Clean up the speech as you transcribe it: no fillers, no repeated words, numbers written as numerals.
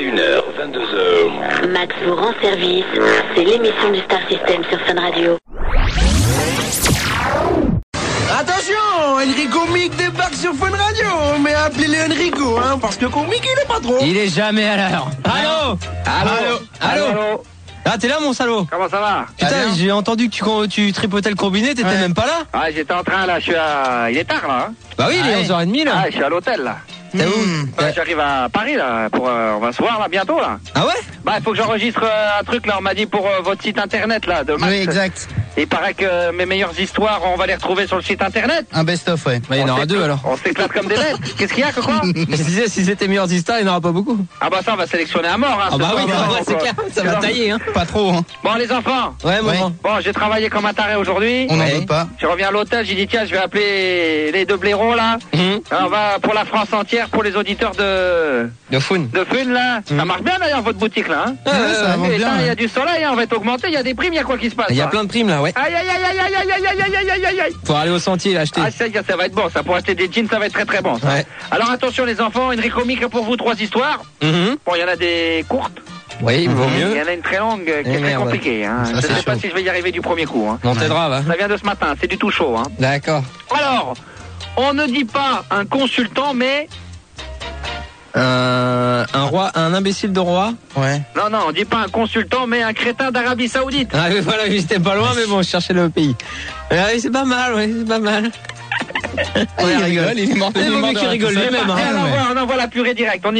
21h, 22h. Max vous rend service. C'est l'émission du Star System sur Fun Radio. Attention, Enrico Mick débarque sur Fun Radio. Mais appelez-le Enrico, hein, parce que Mick il est pas trop. Il est jamais à l'heure. Allô. Ah, t'es là, mon salaud? Comment ça va? Putain, j'ai entendu que tu tripotais le combiné, t'étais même pas là? Ah, j'étais en train là, il est tard là. Hein. Bah oui, il est 11h30 là. Ah, je suis à l'hôtel là. T'es où? J'arrive à Paris là, on va se voir là bientôt là. Ah ouais? Bah, il faut que j'enregistre un truc là, on m'a dit pour votre site internet là, de Max. Oui, exact. Il paraît que mes meilleures histoires, on va les retrouver sur le site internet. Un best-of, ouais. Bah, il y en aura deux alors. On s'éclate comme des bêtes. Qu'est-ce qu'il y a, que quoi? Je disais, si c'était meilleures histoires, il n'y en aura pas beaucoup. Ah bah ça, on va sélectionner à mort. Hein, Ah bah oui, c'est clair, ça va tailler hein. Pas trop, hein. Bon, les enfants. Ouais, maman. Bon, j'ai travaillé comme un taré aujourd'hui. On n'en doute pas. Je reviens à l'hôtel, j'ai dit tiens, je vais appeler les deux blaireaux là. Alors, on va pour la France entière, pour les auditeurs de Fun là. Ça marche bien d'ailleurs votre boutique là. Hein. Ça avance bien. Il y a du soleil, hein, on va être augmenté, il y a des primes, il y a quoi qui se passe? Il y a plein de primes là, ouais. Aïe aïe aïe aïe aïe aïe aïe aïe aïe aïe aïe aïe. Pour aller au sentier l'acheter. Ah ça va être bon, ça pour acheter des jeans, ça va être très très bon. Ça. Ouais. Alors attention les enfants, Enrico Mick a pour vous 3 histoires. Bon, il y en a des courtes. Oui, il vaut Il mieux. y en a une très longue qui est très merde. compliquée. Hein. Ça, Je c'est sais pas chaud. si je vais y arriver du premier coup. Hein. On t'aidera, va. Ça vient de ce matin, c'est du tout chaud. Hein. D'accord. Alors, on ne dit pas un consultant, mais... Un imbécile de roi. Ouais. Non, on dit pas un consultant, mais un crétin d'Arabie Saoudite. Ah oui, voilà, j'étais pas loin, mais bon, je cherchais le pays. Oui, c'est pas mal, c'est pas mal. Il rigole, il est mort de Il vaut mieux qu'il rigole lui-même. Et on envoie la purée directe. On y